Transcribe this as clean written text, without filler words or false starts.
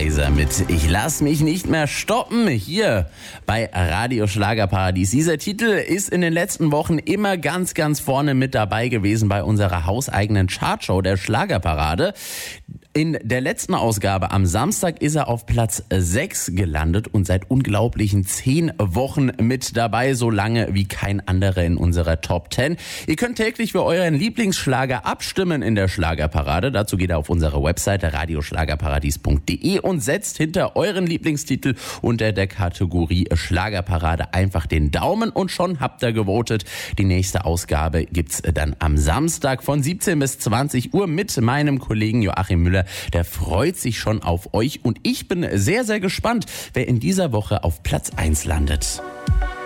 Kaiser mit Ich lass mich nicht mehr stoppen hier bei Radio Schlagerparadies. Dieser Titel ist in den letzten Wochen immer ganz, ganz vorne mit dabei gewesen bei unserer hauseigenen Chartshow der Schlagerparade. In der letzten Ausgabe am Samstag ist er auf Platz 6 gelandet und seit unglaublichen 10 Wochen mit dabei, so lange wie kein anderer in unserer Top 10. Ihr könnt täglich für euren Lieblingsschlager abstimmen in der Schlagerparade. Dazu geht ihr auf unsere Webseite radioschlagerparadies.de und setzt hinter euren Lieblingstitel unter der Kategorie Schlagerparade einfach den Daumen und schon habt ihr gewotet. Die nächste Ausgabe gibt's dann am Samstag von 17 bis 20 Uhr mit meinem Kollegen Joachim Müller. Der freut sich schon auf euch und ich bin sehr, sehr gespannt, wer in dieser Woche auf Platz 1 landet.